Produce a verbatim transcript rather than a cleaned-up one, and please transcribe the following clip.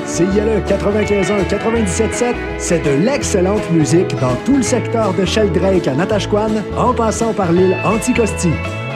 C I L E quatre-vingt-quinze un quatre-vingt-dix-sept sept, c'est de l'excellente musique dans tout le secteur de Sheldrake à Natashquan, en passant par l'île Anticosti.